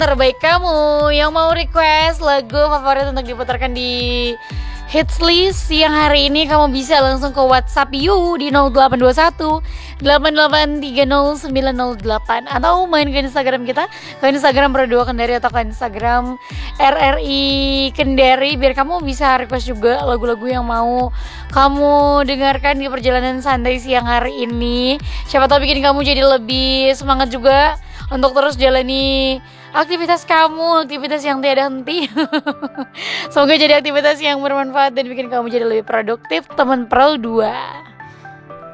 terbaik kamu yang mau request lagu favorit untuk diputarkan di hits list siang hari ini, kamu bisa langsung ke WhatsApp You di 0821 8830 908 atau main ke Instagram kita, ke Instagram Pro2 Kendari atau ke Instagram RRI Kendari, biar kamu bisa request juga lagu-lagu yang mau kamu dengarkan di perjalanan santai siang hari ini. Siapa tahu bikin kamu jadi lebih semangat juga untuk terus jalani aktivitas kamu, aktivitas yang tiada henti. Semoga jadi aktivitas yang bermanfaat dan bikin kamu jadi lebih produktif, teman Pro 2.